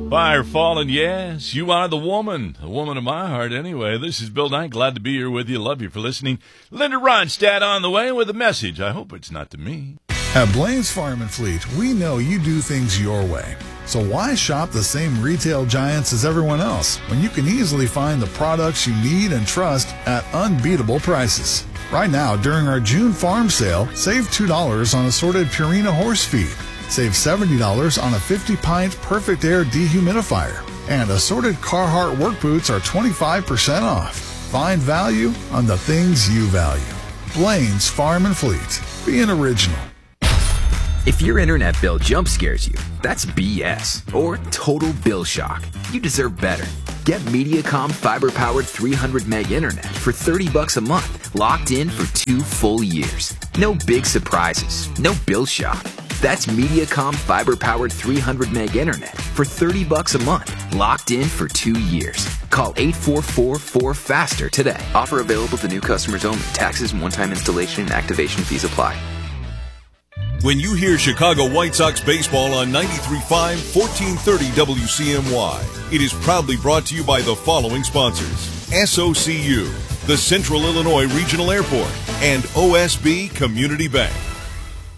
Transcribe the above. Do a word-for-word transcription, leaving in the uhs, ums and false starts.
Fire falling, yes. You are the woman. The woman of my heart, anyway. This is Bill Knight. Glad to be here with you. Love you for listening. Linda Ronstadt on the way with a message. I hope it's not to me. At Blaine's Farm and Fleet, we know you do things your way. So why shop the same retail giants as everyone else when you can easily find the products you need and trust at unbeatable prices? Right now, during our June farm sale, save two dollars on assorted Purina horse feed. Save seventy dollars on a fifty-pint Perfect Air dehumidifier. And assorted Carhartt work boots are twenty-five percent off. Find value on the things you value. Blaine's Farm and Fleet. Be an original. If your internet bill jump scares you, that's B S or total bill shock. You deserve better. Get Mediacom fiber-powered three hundred meg internet for thirty bucks a month, locked in for two full years. No big surprises, no bill shock. That's Mediacom fiber-powered three hundred meg internet for thirty bucks a month, locked in for two years. Call eight four four four FASTER today. Offer available to new customers only. Taxes and one-time installation and activation fees apply. When you hear Chicago White Sox baseball on ninety-three point five, fourteen thirty W C M Y, it is proudly brought to you by the following sponsors: S O C U, the Central Illinois Regional Airport, and O S B Community Bank.